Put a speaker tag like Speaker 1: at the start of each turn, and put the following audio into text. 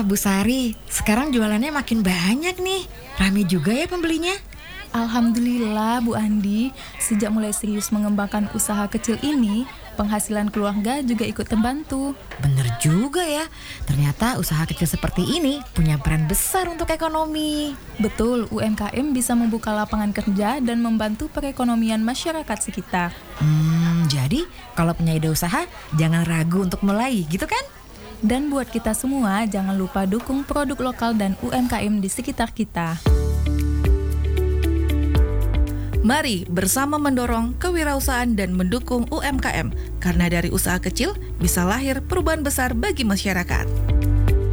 Speaker 1: Bu Sari, sekarang jualannya makin banyak nih. Rame juga ya pembelinya.
Speaker 2: Alhamdulillah Bu Andi, sejak mulai serius mengembangkan usaha kecil ini, penghasilan keluarga juga ikut terbantu.
Speaker 1: Bener juga ya, ternyata usaha kecil seperti ini punya peran besar untuk ekonomi.
Speaker 2: Betul, UMKM bisa membuka lapangan kerja dan membantu perekonomian masyarakat sekitar.
Speaker 1: Jadi kalau punya ide usaha, jangan ragu untuk mulai, gitu kan?
Speaker 2: Dan buat kita semua, jangan lupa dukung produk lokal dan UMKM di sekitar kita.
Speaker 3: Mari bersama mendorong kewirausahaan dan mendukung UMKM, karena dari usaha kecil bisa lahir perubahan besar bagi masyarakat.